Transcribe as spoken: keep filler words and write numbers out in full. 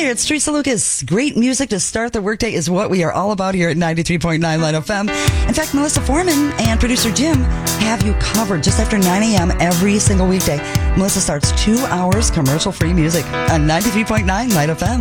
there. It's Teresa Lucas. Great music to start the workday is what we are all about here at ninety-three point nine Light F M. In fact, Melissa Foreman and producer Jim have you covered just after nine a.m. every single weekday. Melissa starts two hours commercial-free music on ninety-three point nine Light F M.